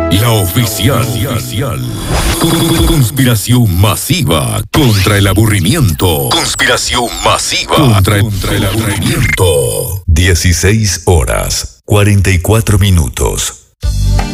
La oficial. Conspiración masiva contra el aburrimiento. Conspiración masiva contra el aburrimiento. 16 horas, 44 minutos.